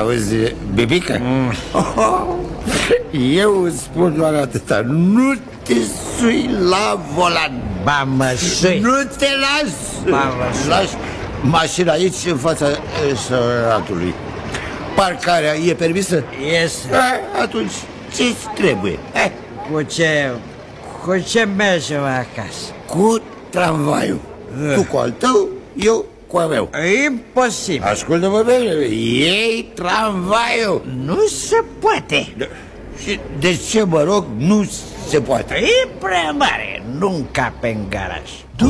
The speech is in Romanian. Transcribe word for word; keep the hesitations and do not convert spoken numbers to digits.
Auzi, Bibică? Mm. Eu îți spun doar atâta. Nu te sui la volan. Ba mă sui. Nu te las. Ba mă sui. Lași mașina aici în fața restaurantului. Parcarea e permisă? Este. Atunci ce-ți trebuie? Eh? Cu ce... Cu ce mergem acasă? Cu tramvaiul. uh. Tu cu al tău, eu cu al meu. Imposibil. Ascultă-mă, bine, iei tramvaiul. Nu se poate. de, Și de ce, mă rog, nu se poate? E prea mare, nu-mi cape în garaj.